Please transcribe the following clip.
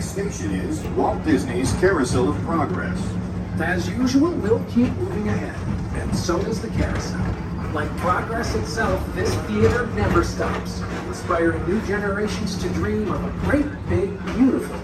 next station is Walt Disney's Carousel of Progress. As usual, we'll keep moving ahead, and so does the carousel. Like progress itself, this theater never stops, inspiring new generations to dream of a great, big, beautiful